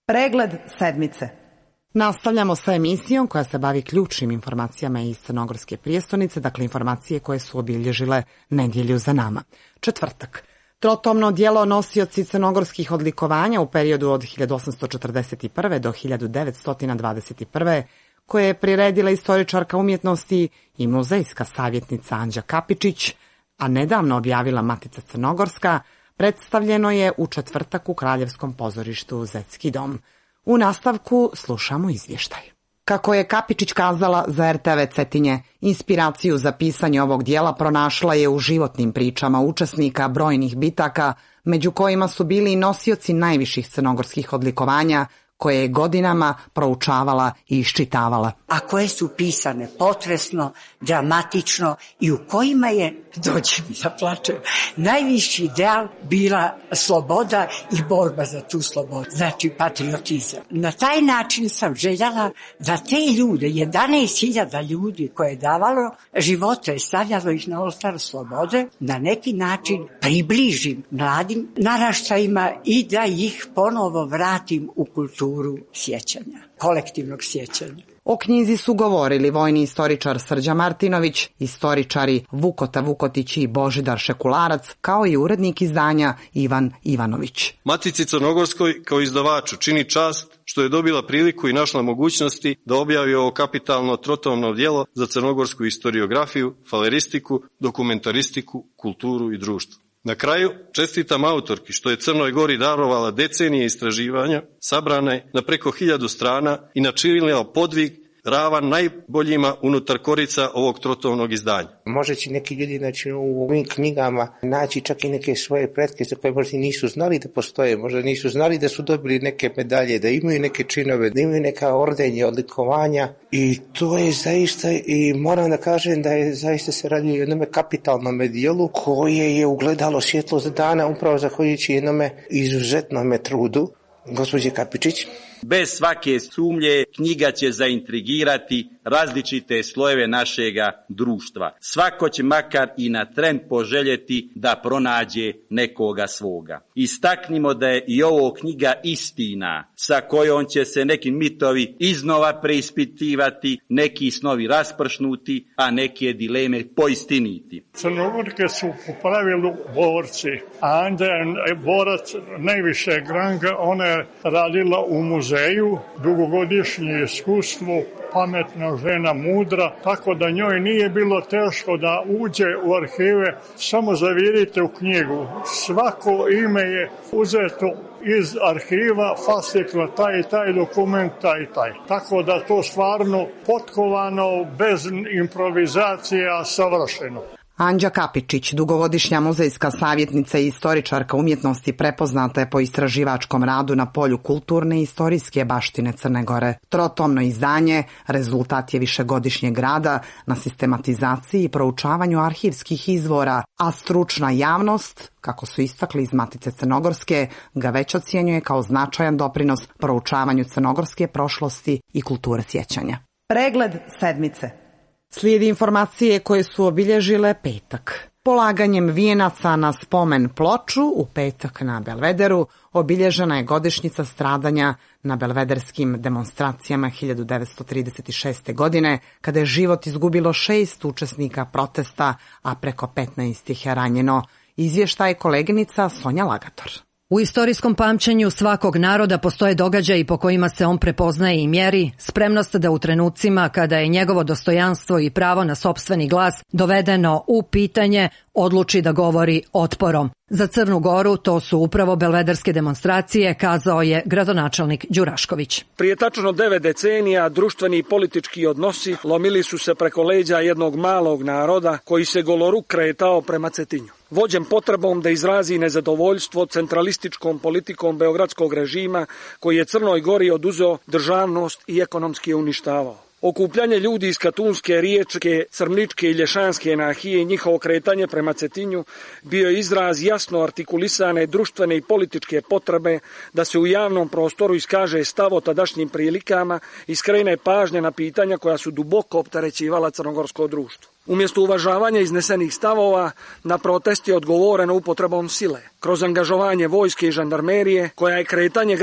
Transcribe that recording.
Pregled sedmice. Nastavljamo sa emisijom koja se bavi ključnim informacijama iz crnogorske prijestolnice, dakle informacije koje su obilježile nedjelju za nama. Četvrtak. Trotomno djelo nosioci crnogorskih odlikovanja u periodu od 1841. do 1921. koje je priredila istoričarka umjetnosti i muzejska savjetnica Anđa Kapičić, a nedavno objavila Matica Crnogorska, predstavljeno je u četvrtak u Kraljevskom pozorištu Zetski dom. U nastavku slušamo izvještaj. Kako je Kapičić kazala za RTV Cetinje, inspiraciju za pisanje ovog dijela pronašla je u životnim pričama učesnika brojnih bitaka, među kojima su bili i nosioci najviših crnogorskih odlikovanja, koje je godinama proučavala i iščitavala. A koje su pisane potresno, dramatično i u kojima je, dođe mi da plačem, najviši ideal bila sloboda i borba za tu slobodu, znači patriotizam. Na taj način sam željela da te ljude, 11.000 ljudi koje je davalo živote i stavljalo ih na oltar slobode, na neki način približim mladim naraštajima i da ih ponovo vratim u kulturu sjećanja, kolektivnog sjećanja. O knjizi su govorili vojni istoričar Srđan Martinović, istoričari Vukota Vukotić i Božidar Šekularac, kao i urednik izdanja Ivan Ivanović. Matici Crnogorskoj kao izdavaču čini čast što je dobila priliku i našla mogućnosti da objavi ovo kapitalno trotomno djelo za crnogorsku historiografiju, faleristiku, dokumentaristiku, kulturu i društvo. Na kraju, čestitam autorki što je Crnoj Gori darovala decenije istraživanja, sabrane na preko 1000 strana i načinila podvig ravan najboljima unutar korica ovog trotomnog izdanja. Može će neki ljudi u ovim knjigama naći čak i neke svoje pretke za koje možda nisu znali da postoje, možda nisu znali da su dobili neke medalje, da imaju neke činove, da imaju neka ordenje, odlikovanja i to je zaista, i moram da kažem da je zaista se radi o jednom kapitalnom dijelu koje je ugledalo svjetlost dana upravo zahvaljujući jednome izuzetnom trudu gospođe Kapičić. Bez svake sumnje knjiga će zaintrigirati različite slojeve našega društva. Svako će makar i na tren poželjeti da pronađe nekoga svoga. Istaknimo da je i ovo knjiga istina sa kojom će se neki mitovi iznova preispitivati, neki snovi raspršnuti, a neke dileme poistiniti. Crnogorke su po pravilu borci, a onda je borac najvišeg ranga, ona je radila u muzeju, dugogodišnje iskustvo, pametna žena, mudra, tako da njoj nije bilo teško da uđe u arhive, samo zavirite u knjigu. Svako ime je uzeto iz arhiva, fascikla taj dokument, taj. Tako da to stvarno potkovano, bez improvizacija, savršeno. Anđa Kapičić, dugogodišnja muzejska savjetnica i istoričarka umjetnosti, prepoznata je po istraživačkom radu na polju kulturne i istorijske baštine Crne Gore. Trotomno izdanje rezultat je višegodišnjeg rada na sistematizaciji i proučavanju arhivskih izvora, a stručna javnost, kako su istakli iz Matice Crnogorske, ga već ocjenjuje kao značajan doprinos proučavanju crnogorske prošlosti i kulture sjećanja. Pregled sedmice. Slijedi informacije koje su obilježile petak. Polaganjem vijenaca na spomen ploču u petak na Belvederu obilježena je godišnjica stradanja na belvederskim demonstracijama 1936. godine, kada je život izgubilo 6 učesnika protesta, a preko 15 ih je ranjeno. Izvještaj koleginica Sonja Lagator. U istorijskom pamćenju svakog naroda postoje događaji po kojima se on prepoznaje i mjeri, spremnost da u trenucima kada je njegovo dostojanstvo i pravo na sopstveni glas dovedeno u pitanje, odluči da govori otporom. Za Crnu Goru to su upravo belvederske demonstracije, kazao je gradonačelnik Đurašković. Prije tačno 9 decenija društveni i politički odnosi lomili su se preko leđa jednog malog naroda koji se goloruk kretao prema Cetinju. Vođen potrebom da izrazi nezadovoljstvo centralističkom politikom beogradskog režima koji je Crnoj Gori oduzeo državnost i ekonomski je uništavao. Okupljanje ljudi iz Katunske, Riječke, Crničke i Lješanske nahije i njihovo kretanje prema Cetinju bio je izraz jasno artikulisane društvene i političke potrebe da se u javnom prostoru iskaže stav o tadašnjim prilikama i skrene pažnje na pitanja koja su duboko opterećivala crnogorsko društvo. Umjesto uvažavanja iznesenih stavova, na protest je odgovoreno upotrebom sile, kroz angažovanje vojske i žandarmerije, koja je kretanje